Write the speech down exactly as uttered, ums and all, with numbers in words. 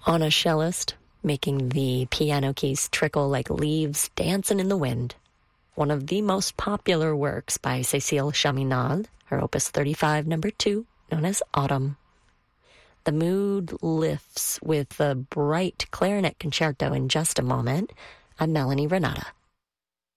On a cellist, making the piano keys trickle like leaves dancing in the wind. One of the most popular works by Cécile Chaminade, her Opus thirty-five, number two, known as Autumn. The mood lifts with the bright clarinet concerto in just a moment. I'm Melanie Renata.